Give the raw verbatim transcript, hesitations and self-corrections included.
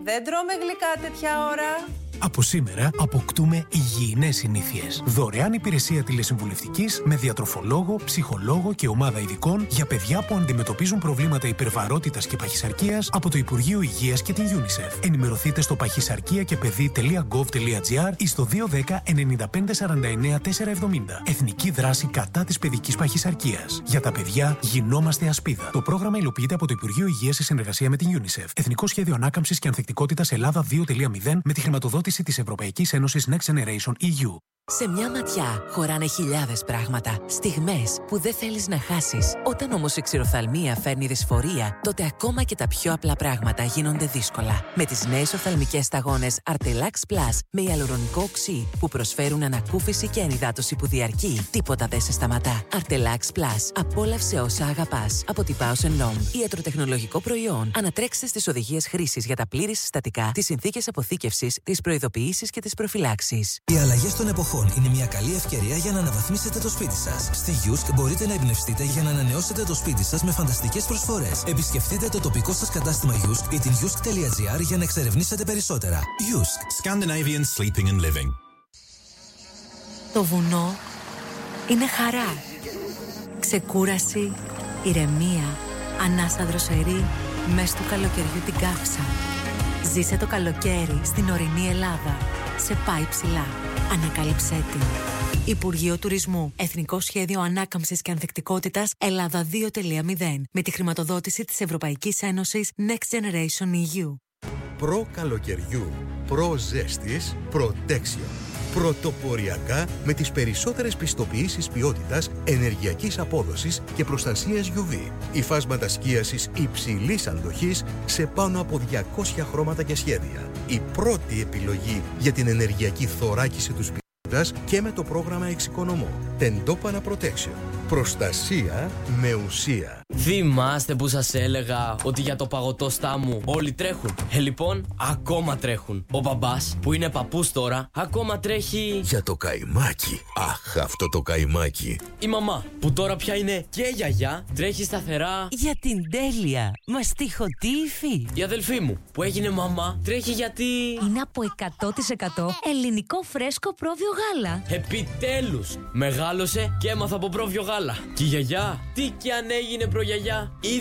δεν τρώμε γλυκά τέτοια ώρα. Από σήμερα αποκτούμε υγιεινές συνήθειες. Δωρεάν υπηρεσία τηλεσυμβουλευτικής με διατροφολόγο, ψυχολόγο και ομάδα ειδικών για παιδιά που αντιμετωπίζουν προβλήματα υπερβαρότητας και παχυσαρκίας από το Υπουργείο Υγείας και την UNICEF. Ενημερωθείτε στο παχυσαρκία και παιδί τελεία γκοβ τελεία τζι άρ ή στο δύο ένα μηδέν εννιά πέντε σαράντα εννέα τετρακόσια εβδομήντα. Εθνική δράση κατά της παιδικής παχυσαρκίας. Για τα παιδιά γινόμαστε ασπίδα. Το πρόγραμμα υλοποιείται από το Υπουργείο Υγείας σε συνεργασία με την UNICEF. Εθνικό Σχέδιο Ανάκαμψης και Ανθεκτικότητας Ελλάδα δύο κόμμα μηδέν με τη χρηματοδότηση της Ευρωπαϊκής Ένωσης Next Generation ι γιου. Σε μια ματιά χωράνε χιλιάδες πράγματα, στιγμές που δεν θέλεις να χάσεις. Όταν όμως η ξηροφθαλμία φέρνει δυσφορία, τότε ακόμα και τα πιο απλά πράγματα γίνονται δύσκολα. Με τις νέες οφθαλμικές σταγόνες Artelax Plus με ιαλουρονικό οξύ που προσφέρουν ανακούφιση και ενυδάτωση που διαρκεί, τίποτα δεν σε σταματά. Artelax Plus. Απόλαυσε όσα αγαπάς. Από την Bausch εντ Lomb. Ιατροτεχνολογικό προϊόν. Ανατρέξτε στις οδηγίες χρήσης για τα πλήρη συστατικά, τις συνθήκες αποθήκευσης, τις προειδοποιήσεις και τις προφυλάξεις. Οι αλλαγές των εποχών είναι μια καλή ευκαιρία για να αναβαθμίσετε το σπίτι σας. Στη Yusk μπορείτε να εμπνευστείτε για να ανανεώσετε το σπίτι σας με φανταστικές προσφορές. Επισκεφτείτε το τοπικό σας κατάστημα Yusk ή την yusk τελεία τζι άρ για να εξερευνήσετε περισσότερα. Yusk. Scandinavian Sleeping and Living. Το βουνό είναι χαρά. Ξεκούραση, ηρεμία, ανάσα δροσερή, μες του καλοκαιριού την καύσα. Ζήσε το καλοκαίρι στην ορεινή Ελλάδα. Σε πάει ψηλά. Ανακάλυψέ την. Υπουργείο Τουρισμού. Εθνικό Σχέδιο Ανάκαμψης και Ανθεκτικότητας Ελλάδα δύο κόμμα μηδέν. Με τη χρηματοδότηση της Ευρωπαϊκής Ένωσης Next Generation ι γιου. Προ καλοκαιριού, προ ζέστης, Protection. Πρωτοποριακά με τις περισσότερες πιστοποιήσεις ποιότητας, ενεργειακής απόδοσης και προστασίας γιου βι. Υφάσματα σκίασης υψηλής αντοχής σε πάνω από διακόσια χρώματα και σχέδια. Η πρώτη επιλογή για την ενεργειακή θωράκιση του σπιτιάς και με το πρόγραμμα Εξοικονομώ. Τεντόπανα Protection. Προστασία με ουσία. Θυμάστε που σας έλεγα ότι για το παγωτό στάμου όλοι τρέχουν? Ε, λοιπόν, ακόμα τρέχουν. Ο μπαμπάς, που είναι παππούς τώρα, ακόμα τρέχει... Για το καϊμάκι. Αχ, αυτό το καϊμάκι. Η μαμά, που τώρα πια είναι και γιαγιά, τρέχει σταθερά... Για την τέλεια, μαστιχωτή υφή. Η αδελφή μου, που έγινε μαμά, τρέχει γιατί... Είναι από εκατό τοις εκατό ελληνικό φρέσκο πρόβιο γάλα. Επιτέλους, μεγάλωσε και έμαθα από πρόβιο γάλα. Και η γιαγιά, τι κι αν έγινε προγιαγιά,